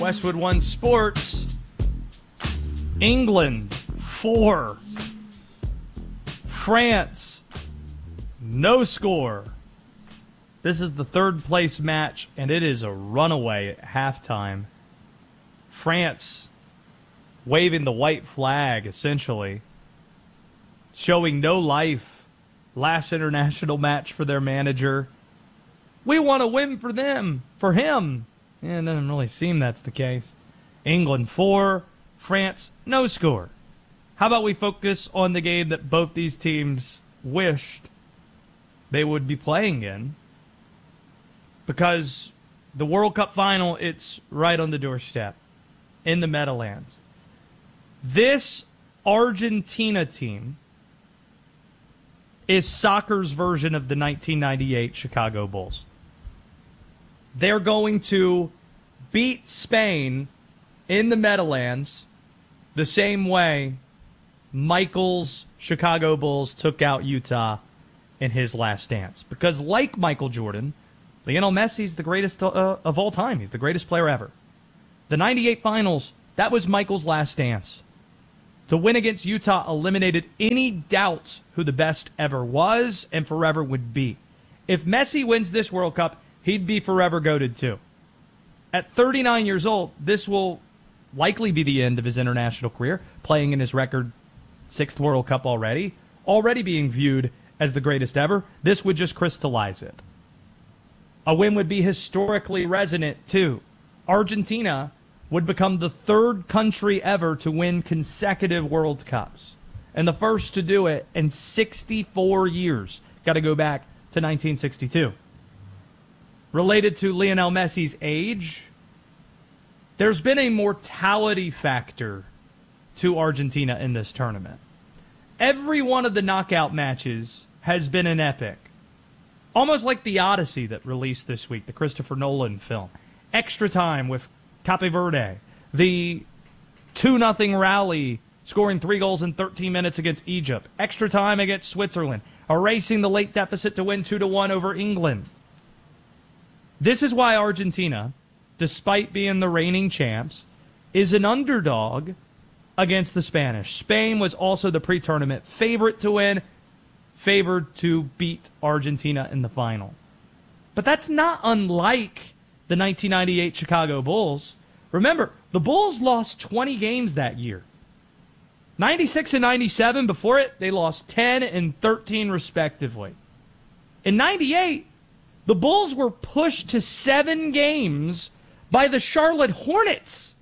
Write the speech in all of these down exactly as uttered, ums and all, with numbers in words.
Westwood One Sports. England, four. France, no score. This is the third place match, and it is a runaway at halftime. France waving the white flag, essentially, showing no life. Last international match for their manager. We want to win for them, for him. Yeah, it doesn't really seem that's the case. England four, France no score. How about we focus on the game that both these teams wished they would be playing in? Because the World Cup final, it's right on the doorstep in the Meadowlands. This Argentina team is soccer's version of the nineteen ninety-eight Chicago Bulls. They're going to beat Spain in the Meadowlands the same way Michael's Chicago Bulls took out Utah in his last dance. Because like Michael Jordan, Lionel Messi's the greatest uh, of all time. He's the greatest player ever. The ninety-eight finals, that was Michael's last dance. The win against Utah eliminated any doubt who the best ever was and forever would be. If Messi wins this World Cup, he'd be forever goated too. At thirty-nine years old, this will likely be the end of his international career, playing in his record sixth World Cup already, already being viewed as the greatest ever. This would just crystallize it. A win would be historically resonant too. Argentina would become the third country ever to win consecutive World Cups, and the first to do it in sixty-four years. Got to go back to nineteen sixty-two. Related to Lionel Messi's age, there's been a mortality factor to Argentina in this tournament. Every one of the knockout matches has been an epic. Almost like The Odyssey that released this week, the Christopher Nolan film. Extra time with Cape Verde. The two nothing rally, scoring three goals in thirteen minutes against Egypt. Extra time against Switzerland. Erasing the late deficit to win two to one over England. This is why Argentina, despite being the reigning champs, is an underdog against the Spanish. Spain was also the pre-tournament favorite to win, favored to beat Argentina in the final. But that's not unlike the nineteen ninety-eight Chicago Bulls. Remember, the Bulls lost twenty games that year. ninety-six and ninety-seven, before it, they lost ten and thirteen respectively. In ninety-eight, the Bulls were pushed to seven games by the Charlotte Hornets.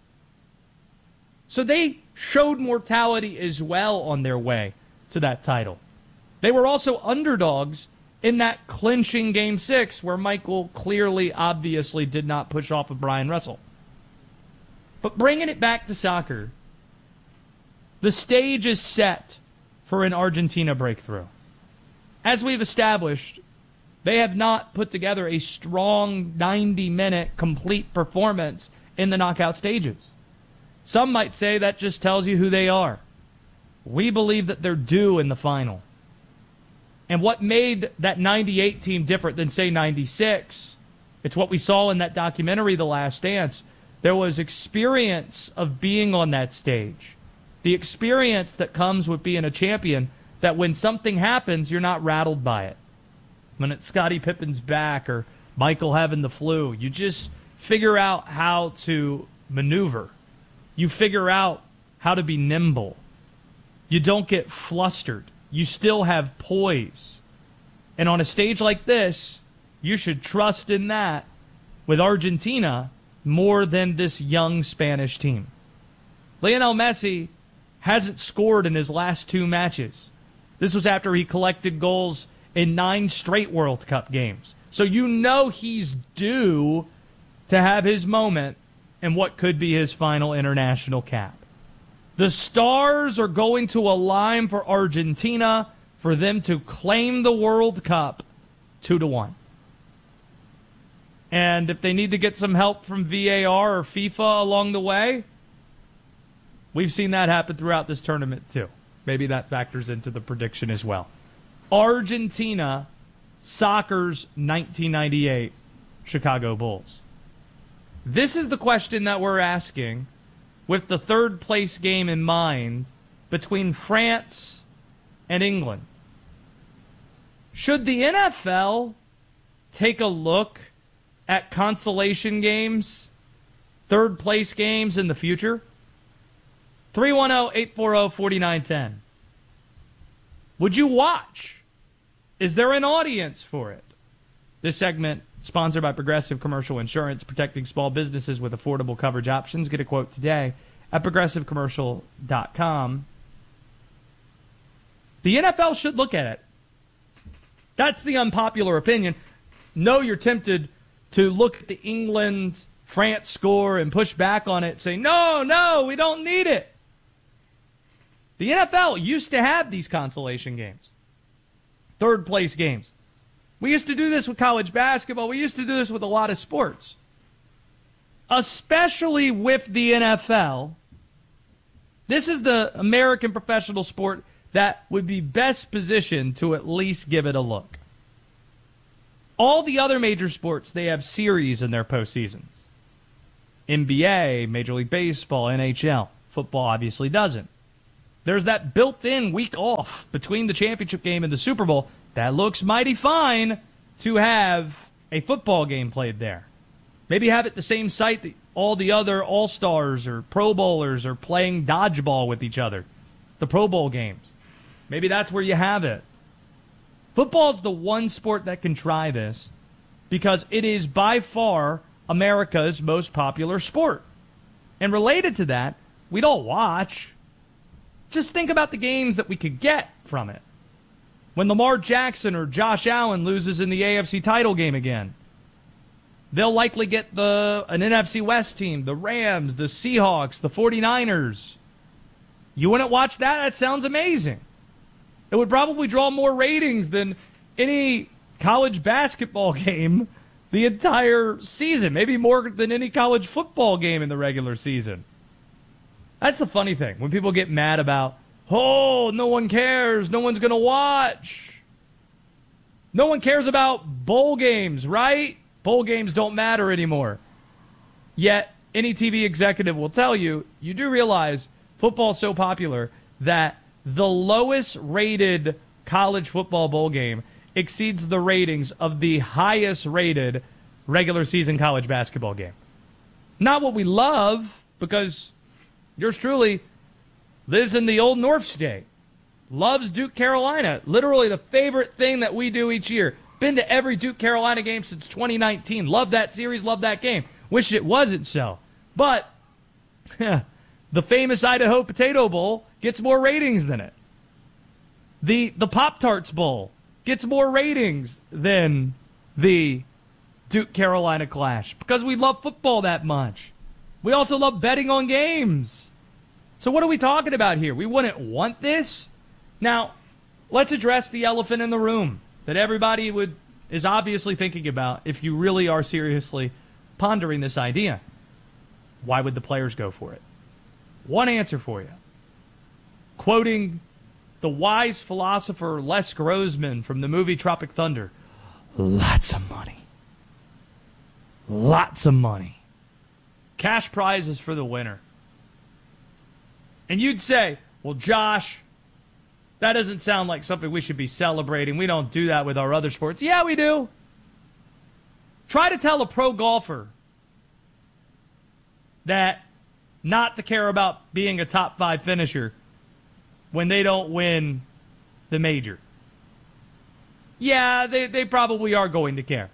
So they showed mortality as well on their way to that title. They were also underdogs in that clinching Game six where Michael clearly, obviously did not push off of Brian Russell. But bringing it back to soccer, the stage is set for an Argentina breakthrough. As we've established, they have not put together a strong ninety-minute complete performance in the knockout stages. Some might say that just tells you who they are. We believe that they're due in the final. And what made that ninety-eight team different than, say, ninety-six, it's what we saw in that documentary, The Last Dance. There was experience of being on that stage. The experience that comes with being a champion, that when something happens, you're not rattled by it. When it's Scottie Pippen's back or Michael having the flu, you just figure out how to maneuver. You figure out how to be nimble. You don't get flustered. You still have poise. And on a stage like this, you should trust in that with Argentina more than this young Spanish team. Lionel Messi hasn't scored in his last two matches. This was after he collected goals in nine straight World Cup games. So you know he's due to have his moment in what could be his final international cap. The stars are going to align for Argentina for them to claim the World Cup two to one. And if they need to get some help from V A R or FIFA along the way, we've seen that happen throughout this tournament too. Maybe that factors into the prediction as well. Argentina, soccer's nineteen ninety-eight Chicago Bulls. This is the question that we're asking with the third place game in mind between France and England. Should the N F L take a look at consolation games, third place games in the future? three one zero, eight four zero, four nine one zero. Would you watch? Is there an audience for it? This segment sponsored by Progressive Commercial Insurance, protecting small businesses with affordable coverage options. Get a quote today at progressive commercial dot com. The N F L should look at it. That's the unpopular opinion. No, you're tempted to look at the England-France score and push back on it, say, no, no, we don't need it. The N F L used to have these consolation games, third place games. We used to do this with college basketball. We used to do this with a lot of sports. Especially with the N F L. This is the American professional sport that would be best positioned to at least give it a look. All the other major sports, they have series in their postseasons. N B A, Major League Baseball, N H L. Football obviously doesn't. There's that built-in week off between the championship game and the Super Bowl. That looks mighty fine to have a football game played there. Maybe have it the same site that all the other All-Stars or Pro Bowlers are playing dodgeball with each other. The Pro Bowl games. Maybe that's where you have it. Football's the one sport that can try this because it is by far America's most popular sport. And related to that, we don't watch. Just think about the games that we could get from it. When Lamar Jackson or Josh Allen loses in the A F C title game again, they'll likely get the an N F C West team, the Rams, the Seahawks, the forty-niners. You wouldn't watch that? That sounds amazing. It would probably draw more ratings than any college basketball game the entire season. Maybe more than any college football game in the regular season. That's the funny thing. When people get mad about, oh, no one cares, no one's going to watch. No one cares about bowl games, right? Bowl games don't matter anymore. Yet, any T V executive will tell you, you do realize football's so popular that the lowest rated college football bowl game exceeds the ratings of the highest rated regular season college basketball game. Not what we love, because yours truly lives in the old North State. Loves Duke, Carolina. Literally the favorite thing that we do each year. Been to every Duke, Carolina game since twenty nineteen. Love that series, love that game. Wish it wasn't so. But the famous Idaho Potato Bowl gets more ratings than it. The, the Pop-Tarts Bowl gets more ratings than the Duke, Carolina clash. Because we love football that much. We also love betting on games. So what are we talking about here? We wouldn't want this? Now, let's address the elephant in the room that everybody would is obviously thinking about if you really are seriously pondering this idea. Why would the players go for it? One answer for you. Quoting the wise philosopher Les Grossman from the movie Tropic Thunder, lots of money. Lots of money. Cash prizes for the winner. And you'd say, well, Josh, that doesn't sound like something we should be celebrating. We don't do that with our other sports. Yeah, we do. Try to tell a pro golfer that not to care about being a top five finisher when they don't win the major. Yeah, they, they probably are going to care.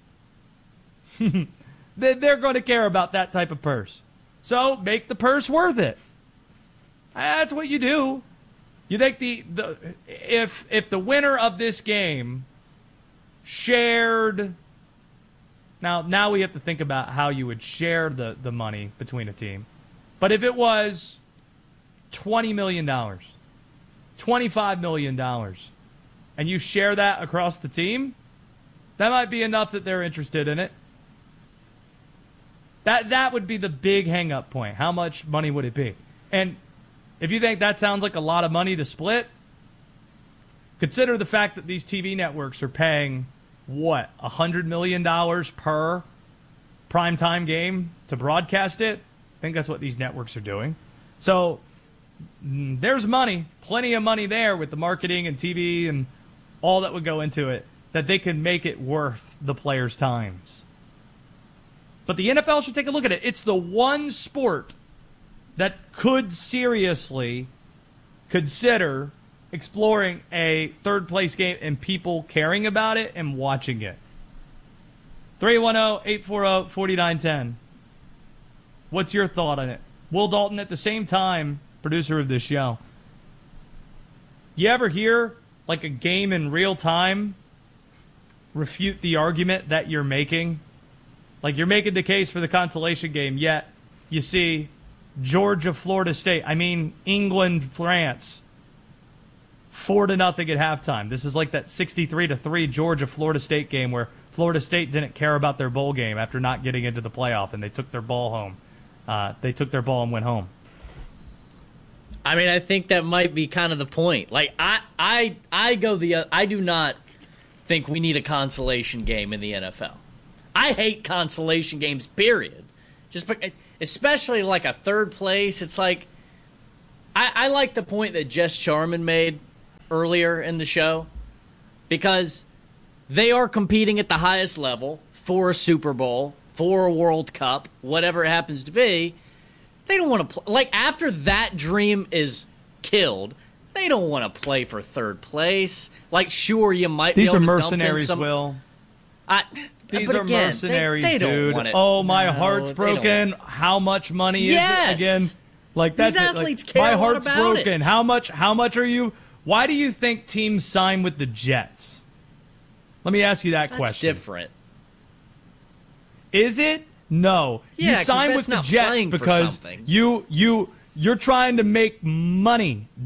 They're going to care about that type of purse. So make the purse worth it. That's what you do. You think the, the if if the winner of this game shared, now now we have to think about how you would share the, the money between a team. But if it was twenty million dollars, twenty-five million dollars, and you share that across the team, that might be enough that they're interested in it. That that would be the big hang-up point. How much money would it be? And if you think that sounds like a lot of money to split, consider the fact that these T V networks are paying, what, one hundred million dollars per primetime game to broadcast it. I think that's what these networks are doing. So mm, there's money, plenty of money there with the marketing and T V and all that would go into it, that they can make it worth the players' times. But the N F L should take a look at it. It's the one sport that could seriously consider exploring a third-place game and people caring about it and watching it. three one zero, eight four zero, four nine one zero. What's your thought on it? Will Dalton, at the same time, producer of this show, you ever hear like a game in real time refute the argument that you're making? Like you're making the case for the consolation game, yet you see Georgia, Florida State, I mean England, France, four to nothing at halftime. This is like that sixty-three to three Georgia, Florida State game where Florida State didn't care about their bowl game after not getting into the playoff, and they took their ball home. Uh, they took their ball and went home. I mean, I think that might be kind of the point. Like, I, I, I go the, uh, I do not think we need a consolation game in the N F L. I hate consolation games. Period. Just, especially like a third place. It's like, I, I like the point that Jess Charman made earlier in the show, because they are competing at the highest level for a Super Bowl, for a World Cup, whatever it happens to be. They don't want to play. Like, after that dream is killed, they don't want to play for third place. Like, sure, you might These be able are to dump in mercenaries, some, Will. I, These but are again, mercenaries, they, they dude. Don't want it. Oh, my No, heart's they don't broken. want it. How much money Yes. is it again? Like that's These it. athletes Like, care my a lot heart's about broken. it. How much? How much are you? Why do you think teams sign with the Jets? Let me ask you that That's question. different. Is it? No. Yeah, you 'cause sign that's with the not Jets playing for because something. you you you're trying to make money.